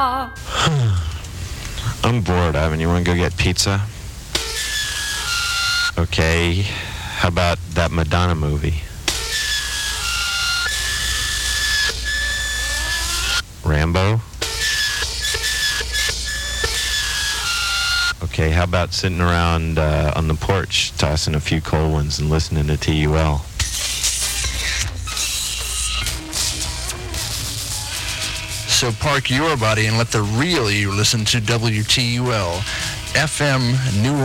I'm bored, Ivan. You want to go get pizza? Okay. How about that Madonna movie? Rambo? Okay, how about sitting around on the porch, tossing a few cold ones and listening to TUL? So park your body and let the real you listen to WTUL FM New